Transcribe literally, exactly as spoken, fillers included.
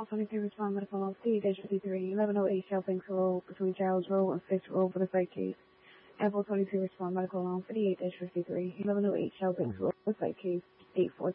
twenty-three respond medical on C, dash fifty-three, eleven oh eight Shell Banks Road between Charles Road and Fifth Road for the site case. Apple twenty-two respond medical on fifty-eight dash fifty-three, eleven oh eight Shell Banks Road for the site case, eight four